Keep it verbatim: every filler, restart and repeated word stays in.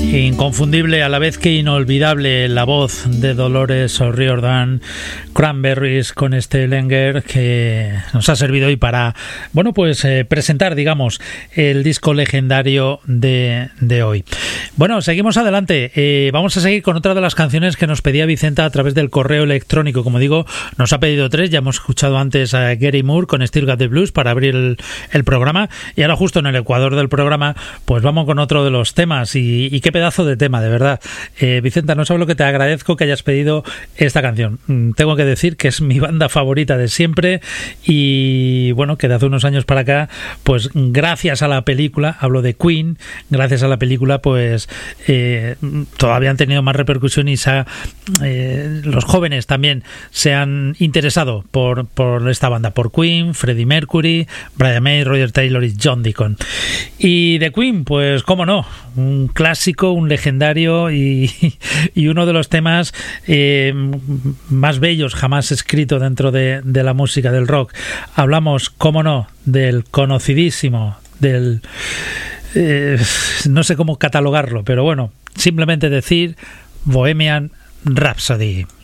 Inconfundible, a la vez que inolvidable, la voz de Dolores O'Riordan, Cranberries, con este Lenger que nos ha servido hoy para, bueno, pues eh, presentar, digamos, el disco legendario de, de hoy. Bueno, seguimos adelante. Eh, vamos a seguir con otra de las canciones que nos pedía Vicenta a través del correo electrónico. Como digo, nos ha pedido tres. Ya hemos escuchado antes a Gary Moore con Still Got the Blues para abrir el, el programa. Y ahora, justo en el ecuador del programa, pues vamos con otro de los temas. Y, y qué pedazo de tema, de verdad. Eh, Vicenta, no sabes lo que te agradezco que hayas pedido esta canción. Tengo que decir que es mi banda favorita de siempre. Y bueno, que de hace unos años para acá, pues gracias a la película, hablo de Queen, gracias a la película, pues eh, todavía han tenido más repercusión y se ha, eh, los jóvenes también se han interesado por, por esta banda, por Queen, Freddie Mercury, Brian May, Roger Taylor y John Deacon. Y de Queen, pues cómo no, un clásico, un legendario y, y uno de los temas eh, más bellos jamás escrito dentro de, de la música del rock. Hablamos, cómo no, del conocidísimo, del eh, no sé cómo catalogarlo, pero bueno, simplemente decir Bohemian Rhapsody.